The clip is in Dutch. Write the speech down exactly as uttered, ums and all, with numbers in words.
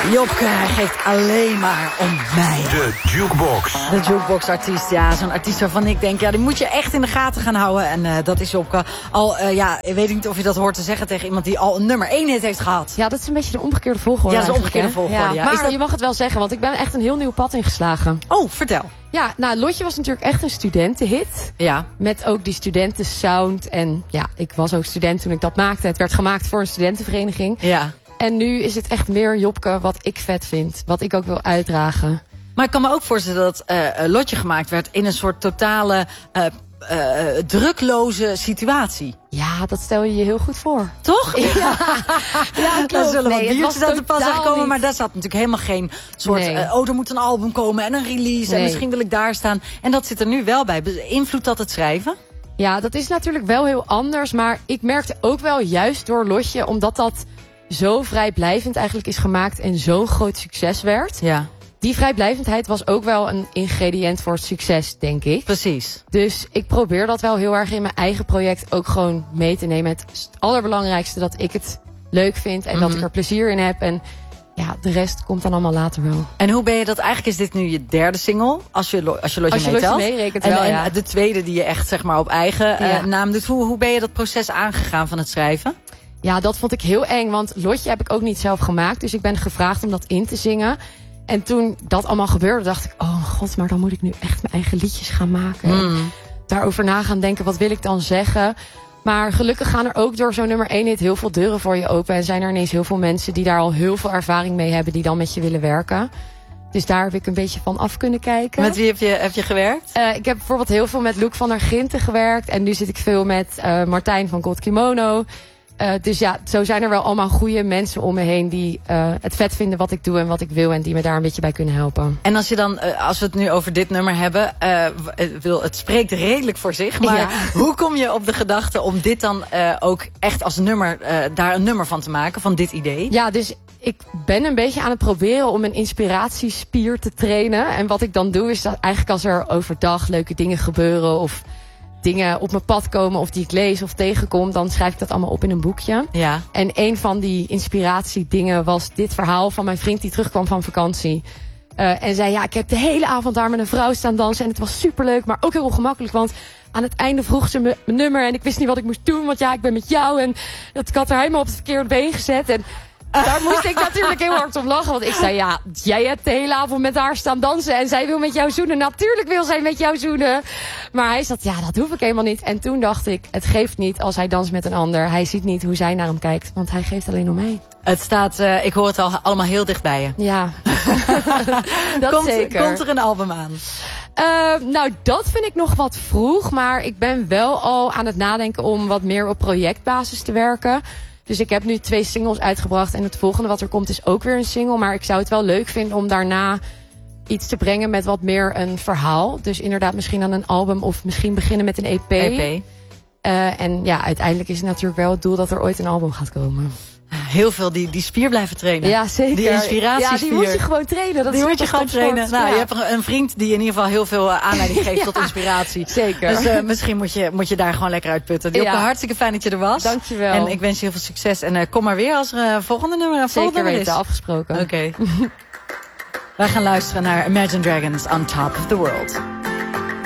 Jopke geeft alleen maar om mij. De Jukebox. De Jukebox-artiest, ja. Zo'n artiest waarvan ik denk, ja, die moet je echt in de gaten gaan houden. En uh, dat is Jopke. Al, uh, ja, ik weet niet of je dat hoort te zeggen tegen iemand die al een nummer één hit heeft gehad. Ja, dat is een beetje de omgekeerde volgorde. Ja, dat is de omgekeerde volgorde, ja. ja. ja. Maar dat... je mag het wel zeggen, want ik ben echt een heel nieuw pad ingeslagen. Oh, vertel. Ja, nou, Lotje was natuurlijk echt een studentenhit. Ja. Met ook die studentensound. En ja, ik was ook student toen ik dat maakte. Het werd gemaakt voor een studentenvereniging. Ja. En nu is het echt meer Jopke wat ik vet vind. Wat ik ook wil uitdragen. Maar ik kan me ook voorstellen dat uh, Lotje gemaakt werd in een soort totale uh, uh, drukloze situatie. Ja, dat stel je je heel goed voor. Toch? Ja, ja daar zullen nee, wat biertjes aan te pas komen. Niet. Maar daar zat natuurlijk helemaal geen soort... Nee. Uh, oh, er moet een album komen en een release. Nee. En misschien wil ik daar staan. En dat zit er nu wel bij. Beïnvloedt dat het schrijven? Ja, dat is natuurlijk wel heel anders. Maar ik merkte ook wel juist door Lotje, omdat dat zo vrijblijvend eigenlijk is gemaakt en zo'n groot succes werd. Ja. Die vrijblijvendheid was ook wel een ingrediënt voor het succes, denk ik. Precies. Dus ik probeer dat wel heel erg in mijn eigen project ook gewoon mee te nemen. Het is het allerbelangrijkste dat ik het leuk vind en mm-hmm. dat ik er plezier in heb. En ja, de rest komt dan allemaal later wel. En hoe ben je dat? Eigenlijk is dit nu je derde single, als je, als je Lotje als je meetelt. Lotje meerekent en, wel, en ja. de tweede die je echt zeg maar op eigen ja. uh, naam doet. Hoe, hoe ben je dat proces aangegaan van het schrijven? Ja, dat vond ik heel eng, want Lotje heb ik ook niet zelf gemaakt. Dus ik ben gevraagd om dat in te zingen. En toen dat allemaal gebeurde, dacht ik, oh god, maar dan moet ik nu echt mijn eigen liedjes gaan maken. Mm. En daarover na gaan denken, wat wil ik dan zeggen? Maar gelukkig gaan er ook door zo'n nummer één hit heel veel deuren voor je open. En zijn er ineens heel veel mensen die daar al heel veel ervaring mee hebben, die dan met je willen werken. Dus daar heb ik een beetje van af kunnen kijken. Met wie heb je, heb je gewerkt? Uh, ik heb bijvoorbeeld heel veel met Luc van der Ginten gewerkt. En nu zit ik veel met uh, Martijn van God Kimono. Uh, dus ja, zo zijn er wel allemaal goede mensen om me heen die uh, het vet vinden wat ik doe en wat ik wil. En die me daar een beetje bij kunnen helpen. En als je dan, uh, als we het nu over dit nummer hebben, uh, wil, het spreekt redelijk voor zich. Maar ja. Hoe kom je op de gedachte om dit dan uh, ook echt als nummer, uh, daar een nummer van te maken, van dit idee? Ja, dus ik ben een beetje aan het proberen om een inspiratiespier te trainen. En wat ik dan doe is dat eigenlijk als er overdag leuke dingen gebeuren of dingen op mijn pad komen of die ik lees of tegenkom, dan schrijf ik dat allemaal op in een boekje. Ja. En een van die inspiratiedingen was dit verhaal van mijn vriend die terugkwam van vakantie. Uh, en zei, ja, ik heb de hele avond daar met een vrouw staan dansen en het was superleuk, maar ook heel ongemakkelijk, want aan het einde vroeg ze me mijn nummer en ik wist niet wat ik moest doen, want ja, ik ben met jou en dat ik had haar helemaal op het verkeerde been gezet en daar moest ik natuurlijk heel hard om lachen. Want ik zei, ja, jij hebt de hele avond met haar staan dansen en zij wil met jou zoenen. Natuurlijk wil zij met jou zoenen. Maar hij zat, ja, dat hoef ik helemaal niet. En toen dacht ik, het geeft niet als hij danst met een ander. Hij ziet niet hoe zij naar hem kijkt, want hij geeft alleen om mij. Het staat, uh, ik hoor het al allemaal heel dicht bij je. Ja, dat komt, zeker. Komt er een album aan? Uh, nou, dat vind ik nog wat vroeg. Maar ik ben wel al aan het nadenken om wat meer op projectbasis te werken. Dus ik heb nu twee singles uitgebracht en het volgende wat er komt is ook weer een single. Maar ik zou het wel leuk vinden om daarna iets te brengen met wat meer een verhaal. Dus inderdaad misschien dan een album of misschien beginnen met een E P. E P. Uh, en ja, uiteindelijk is het natuurlijk wel het doel dat er ooit een album gaat komen. Heel veel die, die spier blijven trainen. Ja, zeker. Die inspiratiespier. Ja, die moet je gewoon trainen. Dat die is moet je gewoon trainen. Nou, ja. Je hebt een vriend die in ieder geval heel veel aanleiding geeft ja, tot inspiratie. Zeker. Dus uh, misschien moet je, moet je daar gewoon lekker uitputten. Jopke, ja. Hartstikke fijn dat je er was. Dankjewel. En ik wens je heel veel succes. En uh, kom maar weer als er uh, volgende nummer een volgende nummer is. Zeker weten, afgesproken. Oké. Okay. Wij gaan luisteren naar Imagine Dragons On Top of the World.